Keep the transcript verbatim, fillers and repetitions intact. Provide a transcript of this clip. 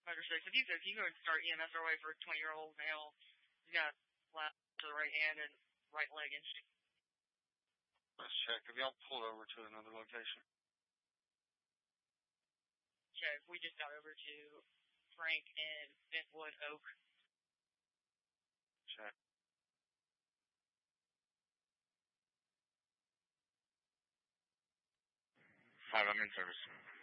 motor six. If you if you go and start E M S our way for a twenty year old male, he's got left to the right hand and right leg injury. Let's check. Have y'all pulled over to another location? Check. We just got over to Frank and Bentwood Oak. Check. Five, I'm in service.